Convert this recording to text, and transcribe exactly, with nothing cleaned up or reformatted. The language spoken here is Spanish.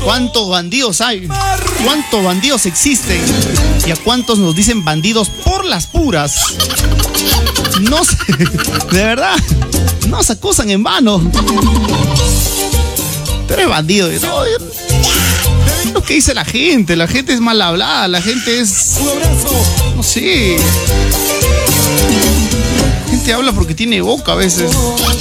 ¿Cuántos bandidos hay? ¿Cuántos bandidos existen? ¿Y a cuántos nos dicen bandidos por las puras? No sé, de verdad, no se acusan en vano. Tú eres bandido. No, lo que dice la gente, la gente es mal hablada, la gente es... No sé. La gente habla porque tiene boca a veces.